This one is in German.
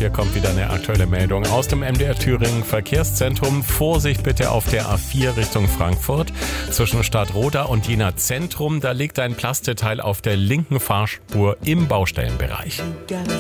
hier kommt wieder eine aktuelle Meldung aus dem MDR Thüringen Verkehrszentrum. Vorsicht bitte auf der A4 Richtung Frankfurt. Zwischen Stadtroda und Jena Zentrum, da liegt ein Plasteteil auf der linken Fahrspur im Baustellenbereich.